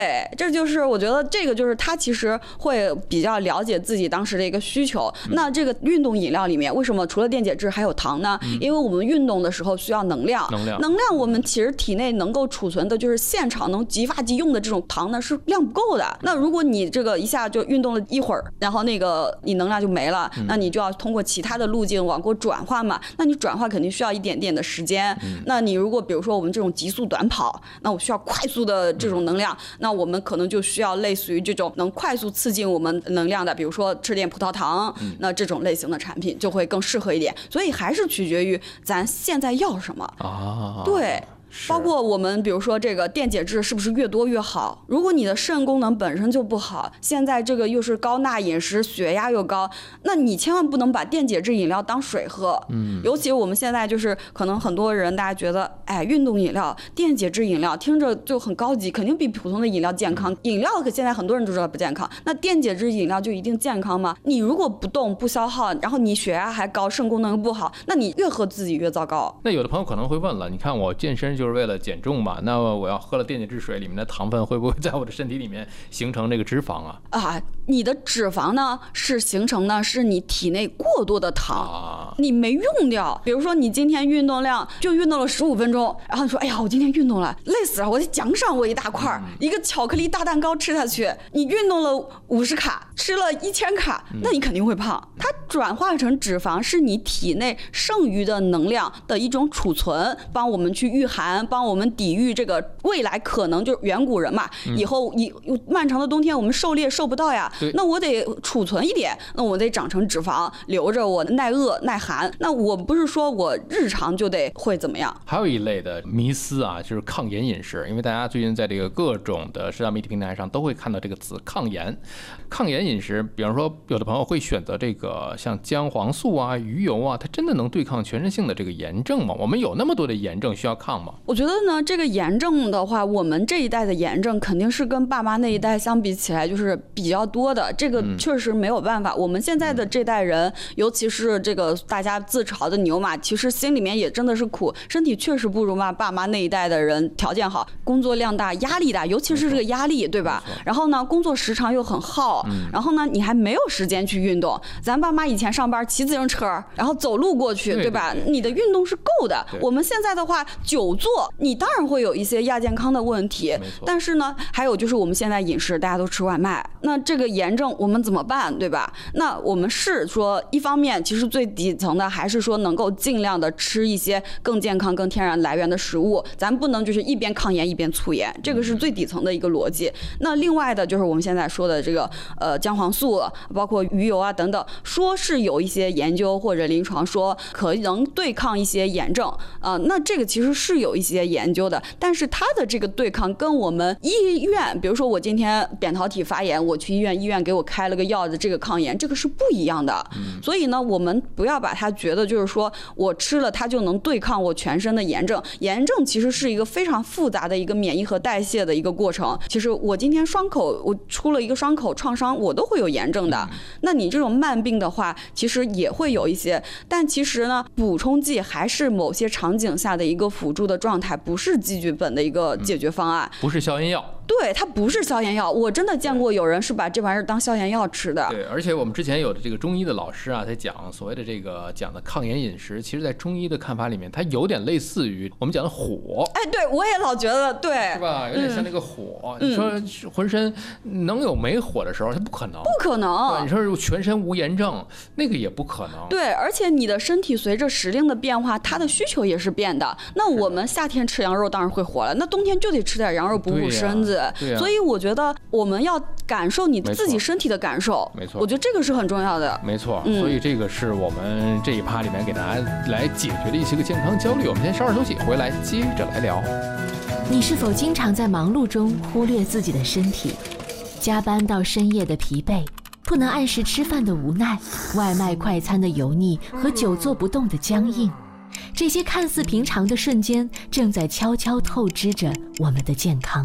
这就是我觉得这个就是他其实会比较了解自己当时的一个需求。那这个运动饮料里面为什么除了电解质还有糖呢？因为我们运动的时候需要能量，我们其实体内能够储存的就是现场能即发即用的这种糖呢是量不够的。那如果你这个一下就运动了一会儿，然后那个你能量就没了，那你就要通过其他的路径往过转化嘛。那你转化肯定需要一点点的时间。那你如果比如说我们这种急速短跑，那我需要快速的这种能量，那我们可能就需要类似于这种能快速刺激我们能量的，比如说吃点葡萄糖，那这种类型的产品就会更适合一点。所以还是取决于咱现在要什么啊。对。包括我们比如说这个电解质是不是越多越好，如果你的肾功能本身就不好，现在这个又是高钠饮食，血压又高，那你千万不能把电解质饮料当水喝。尤其我们现在就是可能很多人大家觉得运动饮料电解质饮料听着就很高级，肯定比普通的饮料健康。饮料可现在很多人都知道不健康，那电解质饮料就一定健康吗？你如果不动不消耗，然后你血压还高，肾功能又不好，那你越喝自己越糟糕。 那有的朋友可能会问了，你看我健身就是为了减重嘛，那我要喝了电解质水里面的糖分会不会在我的身体里面形成这个脂肪啊？ 你的脂肪呢是形成的是你体内过多的糖，你没用掉。比如说你今天运动量就运动了15分钟，然后你说哎呀我今天运动了累死了，我得奖赏我一大块，一个巧克力大蛋糕吃下去，你运动了50卡，吃了1000卡，那你肯定会胖。它转化成脂肪是你体内剩余的能量的一种储存，帮我们去御寒，帮我们抵御这个未来可能就是远古人嘛，以后漫长的冬天我们狩猎受不到呀，那我得储存一点，那我得长成脂肪留着我耐饿耐寒。那我不是说我日常就得会怎么样。 还有一类的迷思啊，就是抗炎饮食，因为大家最近在这个各种的社交媒体平台上都会看到这个词抗炎。抗炎饮食，比方说有的朋友会选择这个像姜黄素啊、鱼油啊，它真的能对抗全身性的这个炎症吗？我们有那么多的炎症需要抗吗？ 我觉得呢，这个炎症的话，我们这一代的炎症肯定是跟爸妈那一代相比起来就是比较多的，这个确实没有办法。我们现在的这代人，尤其是这个大家自嘲的牛马，其实心里面也真的是苦，身体确实不如爸妈那一代的人条件好，工作量大，压力大，尤其是这个压力，对吧？然后呢，工作时长又很耗，然后呢，你还没有时间去运动。咱爸妈以前上班骑自行车，然后走路过去，对吧？你的运动是够的。我们现在的话，久坐，你当然会有一些亚健康的问题，但是呢，还有就是我们现在饮食大家都吃外卖，那这个炎症我们怎么办，对吧？那我们是说，一方面其实最底层的还是说能够尽量的吃一些更健康、更天然来源的食物，咱不能就是一边抗炎一边促炎，这个是最底层的一个逻辑。那另外的就是我们现在说的这个姜黄素，包括鱼油啊等等，说是有一些研究或者临床说可能对抗一些炎症那这个其实是有一些研究的，但是它的这个对抗跟我们医院，比如说我今天扁桃体发炎，我去医院给我开了个药的这个抗炎，这个是不一样的。所以呢，我们不要把它觉得就是说我吃了它就能对抗我全身的炎症，炎症其实是一个非常复杂的一个免疫和代谢的一个过程。其实我今天我出了一个伤口创伤，我都会有炎症的。那你这种慢病的话，其实也会有一些，但其实呢，补充剂还是某些场景下的一个辅助的状态，不是基剧本的一个解决方案， 不是消炎药。 对，它不是消炎药，我真的见过有人是把这玩意儿当消炎药吃的。 对，而且我们之前有的这个中医的老师啊，在讲所谓的这个讲的抗炎饮食，其实在中医的看法里面，它有点类似于我们讲的火。 对，我也老觉得对， 是吧？有点像那个火。你说浑身能有没火的时候，它不可能，不可能。 你说全身无炎症，那个也不可能。 对，而且你的身体随着时令的变化，它的需求也是变的。那我们夏天吃羊肉当然会火了，那冬天就得吃点羊肉补补身子。所以我觉得我们要感受你自己身体的感受， 没错， 我觉得这个是很重要的。 没错，所以这个是我们这一趴里面给大家来解决的一些个健康焦虑。我们先稍事休息，回来接着来聊。 你是否经常在忙碌中忽略自己的身体？加班到深夜的疲惫，不能按时吃饭的无奈，外卖快餐的油腻和久坐不动的僵硬，这些看似平常的瞬间，正在悄悄透支着我们的健康。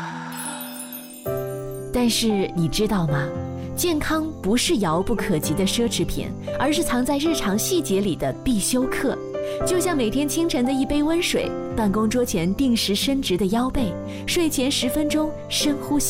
但是你知道吗？健康不是遥不可及的奢侈品，而是藏在日常细节里的必修课。就像每天清晨的一杯温水， 办公桌前定时伸直的腰背，睡前10分钟深呼吸。